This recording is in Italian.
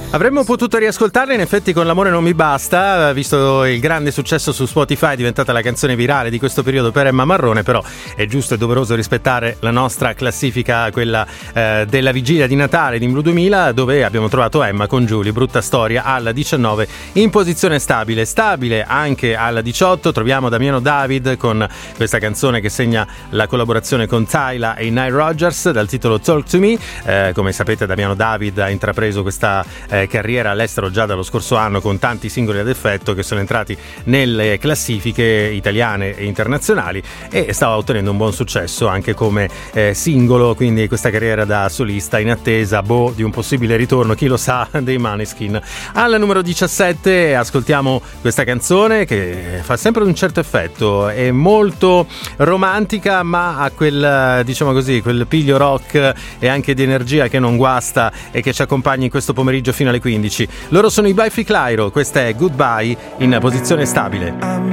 Avremmo potuto riascoltarla in effetti con L'amore non mi basta, visto il grande successo su Spotify, è diventata la canzone virale di questo periodo per Emma Marrone, però è giusto e doveroso rispettare la nostra classifica, quella della vigilia di Natale di Blue 2000, dove abbiamo trovato Emma con Giulia, brutta storia, alla 19 in posizione stabile anche alla 18. Troviamo Damiano David con questa canzone che segna la collaborazione con Tyla e Nile Rodgers dal titolo Talk to Me. Come sapete, Damiano David ha intrapreso questa carriera all'estero già dallo scorso anno con tanti singoli ad effetto che sono entrati nelle classifiche italiane e internazionali e stava ottenendo un buon successo anche come singolo, quindi questa carriera da solista in attesa di un possibile ritorno, chi lo sa, dei Maneskin. Al numero 17 ascoltiamo questa canzone che fa sempre un certo effetto, è molto romantica ma ha quel, diciamo così, quel piglio rock e anche di energia che non guasta e che ci accompagna in questo pomeriggio fino alle 15. Loro sono i Biffy Clyro, questa è Goodbye in posizione stabile.